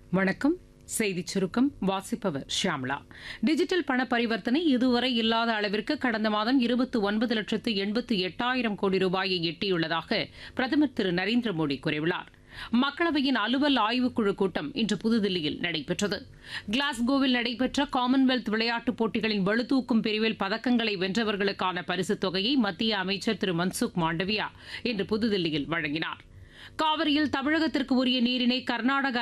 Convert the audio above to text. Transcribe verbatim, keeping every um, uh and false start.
வணக்கம். செய்திச் சுருக்கம் வாசிப்பவர் ஷியாம்லா. டிஜிட்டல் பண பரிவர்த்தனை இதுவரை இல்லாத அளவிற்கு கடந்த மாதம் இருபத்தி ஒன்பது லட்சத்து எண்பத்தி எட்டாயிரம் கோடி ரூபாயை எட்டியுள்ளதாக பிரதமர் திரு நரேந்திர மோடி கூறியுள்ளார். மக்களவையின் அலுவல் ஆய்வுக்குழு கூட்டம் இன்று புதுதில்லியில் நடைபெற்றது. கிளாஸ்கோவில் நடைபெற்ற காமன்வெல்த் விளையாட்டுப் போட்டிகளின் பளுதூக்கும் பிரிவில் பதக்கங்களை வென்றவர்களுக்கான பரிசுத் தொகையை மத்திய அமைச்சர் திரு மன்சுக் மாண்டவியா இன்று புதுதில்லியில் வழங்கினார். காவிரியில் தமிழகத்திற்கு உரிய நீரினை கர்நாடக